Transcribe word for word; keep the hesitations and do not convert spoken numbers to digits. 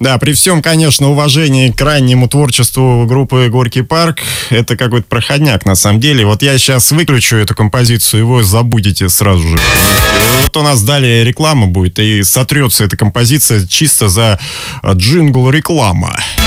Да, при всем, конечно, уважении к раннему творчеству группы «Горький парк», это какой-то проходняк, на самом деле. Вот я сейчас выключу эту композицию, и вы забудете сразу же. Вот у нас далее реклама будет, и сотрется эта композиция чисто за джингл реклама.